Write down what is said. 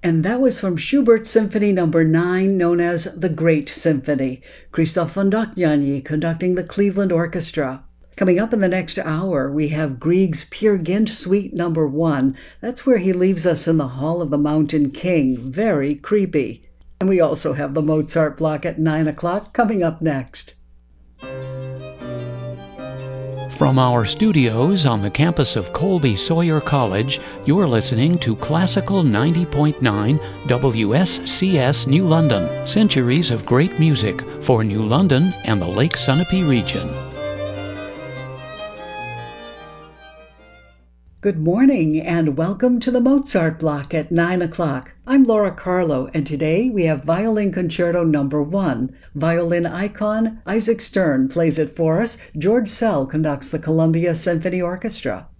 And that was from Schubert Symphony No. 9, known as the Great Symphony. Christoph von Dohnanyi conducting the Cleveland Orchestra. Coming up in the next hour, we have Grieg's Peer Gynt Suite No. 1. That's where he leaves us in the Hall of the Mountain King. Very creepy. And we also have the Mozart block at 9 o'clock coming up next. From our studios on the campus of Colby Sawyer College, you're listening to Classical 90.9 WSCS New London. Centuries of great music for New London and the Lake Sunapee region. Good morning and welcome to the Mozart block at 9 o'clock. I'm Laura Carlo, and today we have Violin Concerto No. 1. Violin icon Isaac Stern plays it for us. George Szell conducts the Columbia Symphony Orchestra.